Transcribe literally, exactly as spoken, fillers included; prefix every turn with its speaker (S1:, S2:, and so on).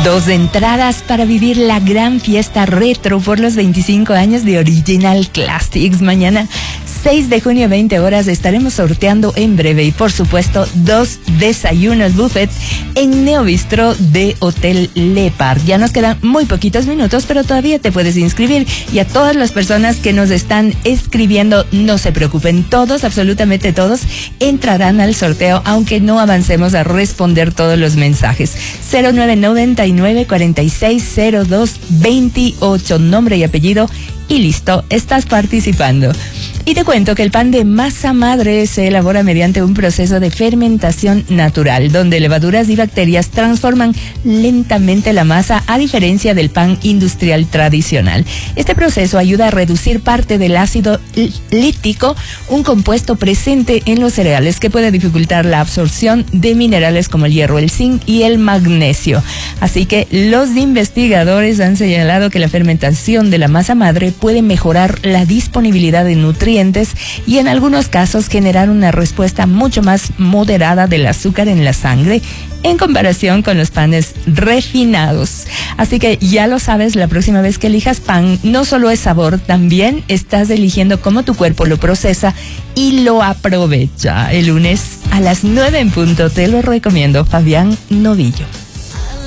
S1: Dos entradas para vivir la gran fiesta retro por los veinticinco años de Original Classics. Mañana, seis de junio, veinte horas, estaremos sorteando en breve. Y por supuesto, dos desayunos buffet en Neobistro de Hotel Lepar. Ya nos quedan muy poquitos minutos, pero todavía te puedes inscribir. Y a todas las personas que nos están escribiendo, no se preocupen. Todos, absolutamente todos, entrarán al sorteo, aunque no avancemos a responder todos los mensajes. cero nueve noventa y nueve cuarenta y seis cero dos veintiocho, nombre y apellido, y listo, estás participando. Y te cuento que el pan de masa madre se elabora mediante un proceso de fermentación natural, donde levaduras y bacterias transforman lentamente la masa, a diferencia del pan industrial tradicional. Este proceso ayuda a reducir parte del ácido lítico, un compuesto presente en los cereales que puede dificultar la absorción de minerales como el hierro, el zinc y el magnesio. Así que los investigadores han señalado que la fermentación de la masa madre puede mejorar la disponibilidad de nutrientes y en algunos casos generar una respuesta mucho más moderada del azúcar en la sangre en comparación con los panes refinados. Así que ya lo sabes, la próxima vez que elijas pan, no solo es sabor, también estás eligiendo cómo tu cuerpo lo procesa y lo aprovecha. El lunes a las nueve en punto te lo recomiendo. Fabián Novillo.